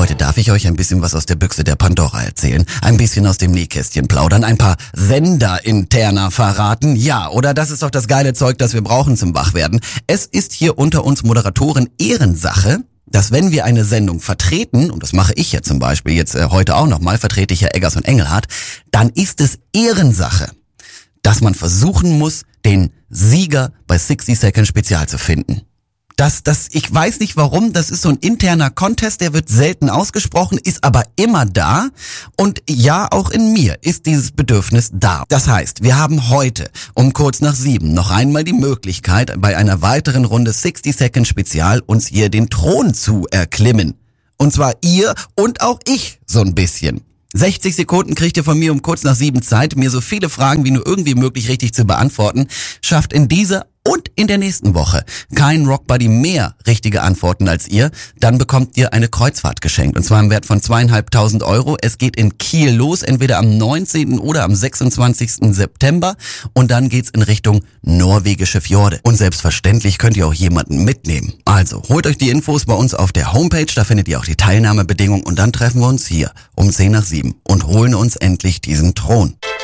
Heute darf ich euch ein bisschen was aus der Büchse der Pandora erzählen, ein bisschen aus dem Nähkästchen plaudern, ein paar Sender-Interna verraten. Ja, oder das ist doch das geile Zeug, das wir brauchen zum Wachwerden. Es ist hier unter uns Moderatoren Ehrensache, dass wenn wir eine Sendung vertreten, und das mache ich ja zum Beispiel jetzt heute auch nochmal, vertrete ich ja Eggers und Engelhardt, dann ist es Ehrensache, dass man versuchen muss, den Sieger bei 60 Second Spezial zu finden. Ich weiß nicht warum, das ist so ein interner Contest, der wird selten ausgesprochen, ist aber immer da. Und ja, auch in mir ist dieses Bedürfnis da. Das heißt, wir haben heute um kurz nach 7 noch einmal die Möglichkeit, bei einer weiteren Runde 60 Second Spezial uns hier den Thron zu erklimmen. Und zwar ihr und auch ich so ein bisschen. 60 Sekunden kriegt ihr von mir um kurz nach 7 Zeit, mir so viele Fragen wie nur irgendwie möglich richtig zu beantworten. Schafft in dieser und in der nächsten Woche kein Rockbuddy mehr richtige Antworten als ihr, dann bekommt ihr eine Kreuzfahrt geschenkt. Und zwar im Wert von 2.500 €. Es geht in Kiel los, entweder am 19. oder am 26. September. Und dann geht's in Richtung norwegische Fjorde. Und selbstverständlich könnt ihr auch jemanden mitnehmen. Also holt euch die Infos bei uns auf der Homepage, da findet ihr auch die Teilnahmebedingungen. Und dann treffen wir uns hier um 10 nach 7 und holen uns endlich diesen Thron.